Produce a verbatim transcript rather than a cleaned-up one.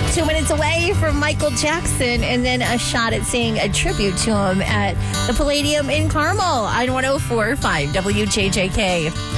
Two minutes away from Michael Jackson, and then a shot at saying a tribute to him at the Palladium in Carmel on one oh four point five W J J K.